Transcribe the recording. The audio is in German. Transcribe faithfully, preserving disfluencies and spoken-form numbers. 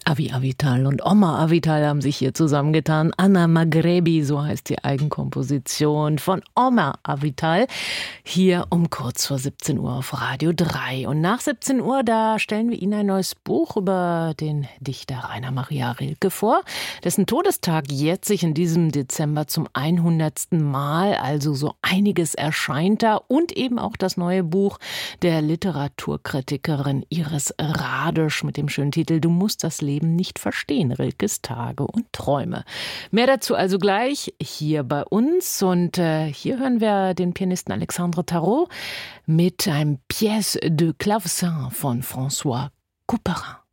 Avi Avital und Oma Avital haben sich hier zusammengetan. Anna Maghrebi, so heißt die Eigenkomposition von Oma Avital. Hier um kurz vor siebzehn Uhr auf Radio drei. Und nach siebzehn Uhr, da stellen wir Ihnen ein neues Buch über den Dichter Rainer Maria Rilke vor, dessen Todestag jährt sich in diesem Dezember zum hundertsten Mal. Also so einiges erscheint da. Und eben auch das neue Buch der Literaturkritikerin Iris Radisch mit dem schönen Titel Du musst das Leben nicht verstehen, Rilkes Tage und Träume. Mehr dazu also gleich hier bei uns. Und äh, hier hören wir den Pianisten Alexandre Tarot mit einem Pièce de Clavecin von François Couperin.